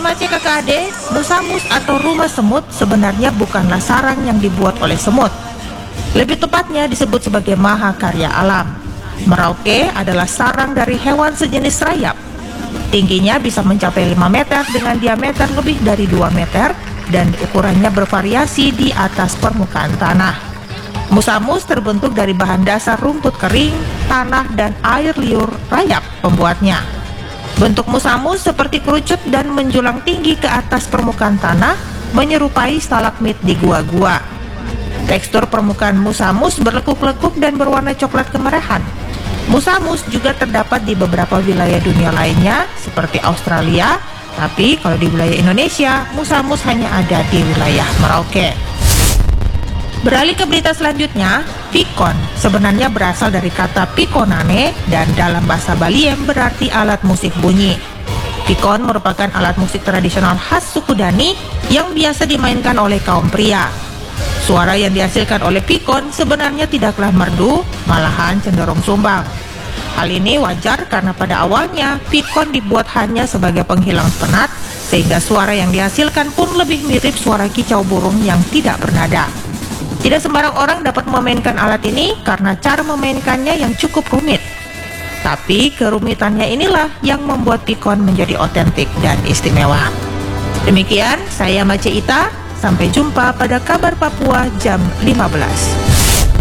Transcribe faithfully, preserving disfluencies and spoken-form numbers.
Mace kakak adik, musamus atau rumah semut sebenarnya bukanlah sarang yang dibuat oleh semut. Lebih tepatnya disebut sebagai mahakarya alam. Merauke adalah sarang dari hewan sejenis rayap. Tingginya bisa mencapai lima meter dengan diameter lebih dari dua meter dan ukurannya bervariasi di atas permukaan tanah. Musamus terbentuk dari bahan dasar rumput kering, tanah, dan air liur rayap pembuatnya. Bentuk musamus seperti kerucut dan menjulang tinggi ke atas permukaan tanah, menyerupai stalagmit di gua-gua. Tekstur permukaan musamus berlekuk-lekuk dan berwarna coklat kemerahan. Musamus juga terdapat di beberapa wilayah dunia lainnya, seperti Australia, tapi kalau di wilayah Indonesia, musamus hanya ada di wilayah Merauke. Beralih ke berita selanjutnya, pikon sebenarnya berasal dari kata pikonane dan dalam bahasa Bali yang berarti alat musik bunyi. Pikon merupakan alat musik tradisional khas suku Dani yang biasa dimainkan oleh kaum pria. Suara yang dihasilkan oleh pikon sebenarnya tidaklah merdu, malahan cenderung sumbang. Hal ini wajar karena pada awalnya pikon dibuat hanya sebagai penghilang penat, sehingga suara yang dihasilkan pun lebih mirip suara kicau burung yang tidak bernada. Tidak sembarang orang dapat memainkan alat ini karena cara memainkannya yang cukup rumit. Tapi kerumitannya inilah yang membuat pikon menjadi otentik dan istimewa. Demikian, saya Mace Ita. Sampai jumpa pada kabar Papua jam lima belas.